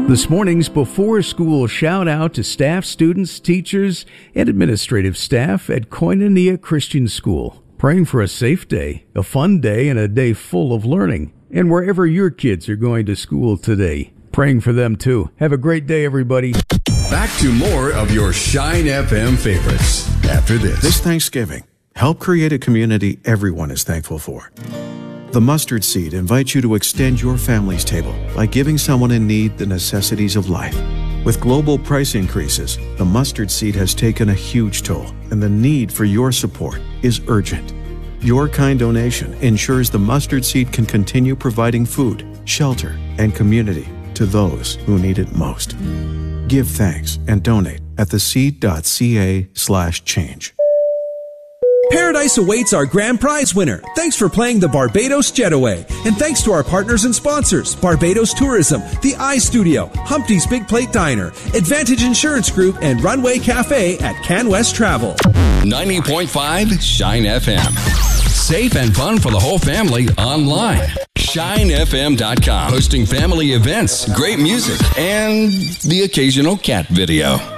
This morning's Before School shout out to staff, students, teachers, and administrative staff at Koinonia Christian School. Praying for a safe day, a fun day, and a day full of learning. And wherever your kids are going to school today, praying for them too. Have a great day, everybody. Back to more of your Shine FM favorites after this. This Thanksgiving, help create a community everyone is thankful for. The Mustard Seed invites you to extend your family's table by giving someone in need the necessities of life. With global price increases, the Mustard Seed has taken a huge toll, and the need for your support is urgent. Your kind donation ensures the Mustard Seed can continue providing food, shelter, and community to those who need it most. Give thanks and donate at theseed.ca/change. Paradise awaits our grand prize winner. Thanks for playing the Barbados Jetaway. And thanks to our partners and sponsors, Barbados Tourism, the iStudio, Humpty's Big Plate Diner, Advantage Insurance Group, and Runway Cafe at CanWest Travel. 90.5 Shine FM. Safe and fun for the whole family online. ShineFM.com. Hosting family events, great music, and the occasional cat video.